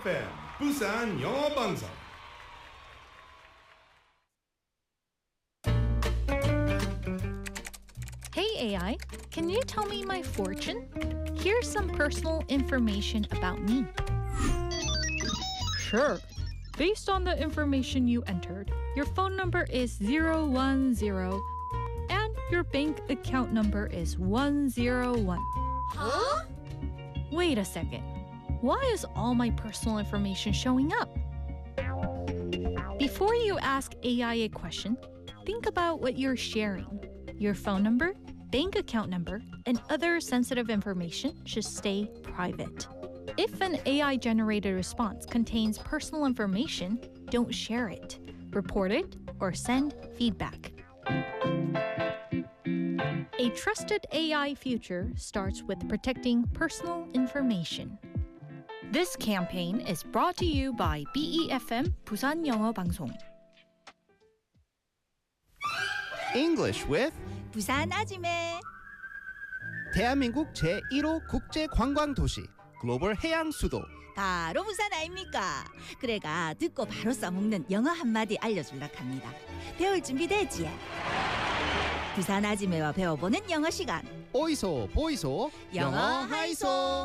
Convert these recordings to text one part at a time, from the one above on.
FM 부산 영어 방송. Hey AI, can you tell me my fortune? Here's some personal information about me. Sure. Based on the information you entered, your phone number is 010 and your bank account number is 101. Huh? Wait a second. Why is all my personal information showing up? Before you ask AI a question, think about what you're sharing. Your phone number, bank account number, and other sensitive information should stay private. If an AI-generated response contains personal information, don't share it. Report it or send feedback. A trusted AI future starts with protecting personal information. This campaign is brought to you by BEFM 부산 영어 방송. English with 부산 아지매. 대한민국 제1호 국제관광도시 글로벌 해양 수도. 바로 부산 아닙니까? 그래가 듣고 바로 써먹는 영어 한마디 알려줄라 합니다. 배울 준비 됐지? 부산 아지매와 배워보는 영어 시간. 오이소 보이소 영어 하이소.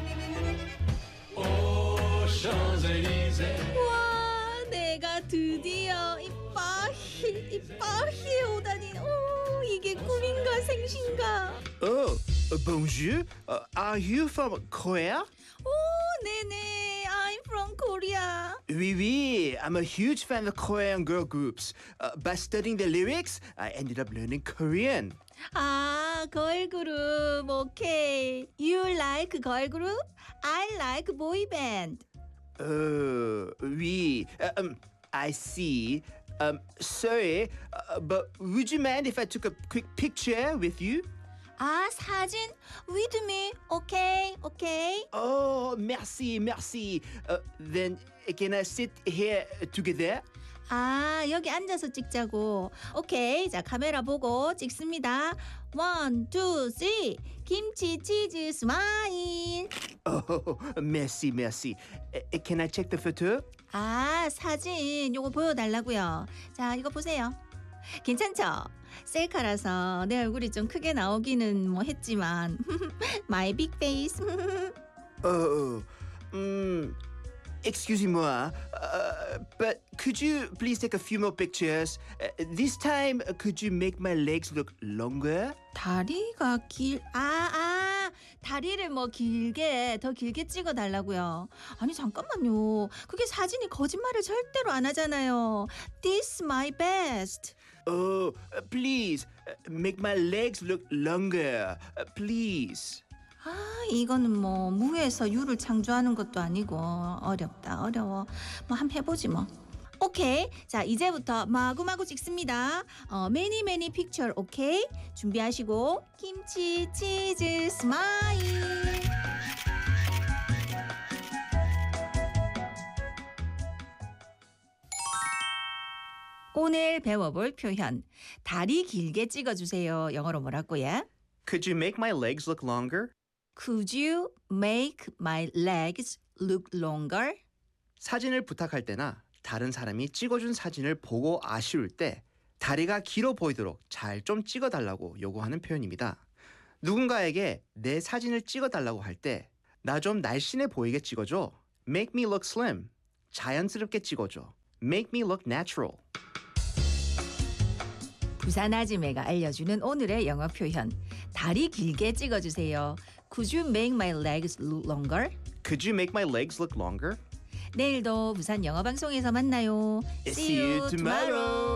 와, 내가 드디어 이빠히 오다니. 오, 이게 꿈인가 생신가? Oh, bonjour. Are you from Korea? 오, 네네. I'm from Korea. Oui, oui. I'm a huge fan of Korean girl groups. By studying the lyrics, I ended up learning Korean. 아, 걸그룹. 오케이. You like 걸그룹? I like boy band. Oui. I see. Sorry, but would you mind if I took a quick picture with you? 아, 사진? With me. 오케이, 오케이. Oh, merci, merci. Then can I sit here together? 아, 여기 앉아서 찍자고. 오케이. 자, 카메라 보고 찍습니다. 1, 2, 3. 김치 치즈 스마일. Oh, merci, merci. Can I check the photo? 아, 사진 요거 보여달라고요. 자, 이거 보세요. 괜찮죠? 셀카라서 내 얼굴이 좀 크게 나오기는 뭐 했지만 My big face. Oh, excusez-moi, but could you please take a few more pictures? This time, could you make my legs look longer? 다리가 다리를 뭐 더 길게 찍어달라고요. 아니 잠깐만요. 그게 사진이 거짓말을 절대로 안 하잖아요. This my best. Oh, please, make my legs look longer, please. 아, 이거는 뭐 무에서 유를 창조하는 것도 아니고 어렵다, 어려워. 뭐 한번 해보지 뭐. 오케이. 자, 이제부터 마구마구 찍습니다. many many picture. 오케이. 준비하시고 김치 치즈 스마일. 오늘 배워볼 표현. 다리 길게 찍어주세요. 영어로 뭐라고요? Could you make my legs look longer? Could you make my legs look longer? 사진을 부탁할 때나 다른 사람이 찍어준 사진을 보고 아쉬울 때 다리가 길어 보이도록 잘 좀 찍어달라고 요구하는 표현입니다. 누군가에게 내 사진을 찍어달라고 할 때 나 좀 날씬해 보이게 찍어줘. Make me look slim. 자연스럽게 찍어줘. Make me look natural. 부산 아지매가 알려주는 오늘의 영어 표현. 다리 길게 찍어주세요. Could you make my legs look longer? Could you make my legs look longer? 내일도 부산 영어 방송에서 만나요. See you tomorrow.